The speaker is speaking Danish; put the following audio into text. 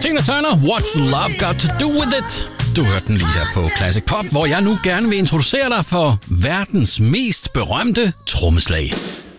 Tina Turner, What's Love Got To Do With It? Du hørte den lige her på Classic Pop, hvor jeg nu gerne vil introducere dig for verdens mest berømte trommeslag.